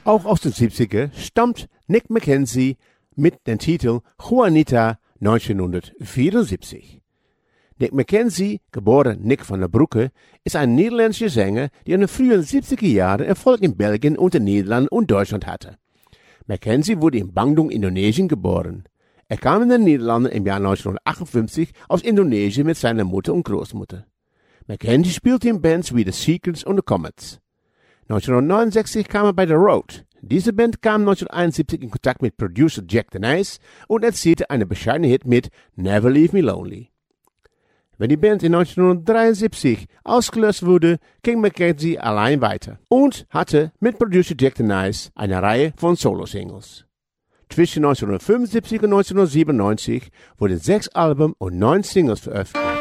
Auch aus den 70er stammt Nick Mackenzie mit dem Titel Juanita 1974. Nick Mackenzie, geboren Nick van der Broeke, ist ein niederländischer Sänger, der in den frühen 70er Jahren Erfolg in Belgien, unter Niederlanden und Deutschland hatte. Mackenzie wurde in Bandung, Indonesien geboren. Er kam in den Niederlanden im Jahr 1958 aus Indonesien mit seiner Mutter und Großmutter. Mackenzie spielte in Bands wie The Secrets und The Comets. 1969 kam er bei The Road. Diese Band kam 1971 in Kontakt mit Producer Jack the Nice und erzielte einen bescheidenen Hit mit Never Leave Me Lonely. Wenn die Band in 1973 ausgelöst wurde, ging Mackenzie allein weiter und hatte mit Producer Jack the Nice eine Reihe von Solo-Singles. Zwischen 1975 und 1997 wurden 6 Alben und 9 Singles veröffentlicht.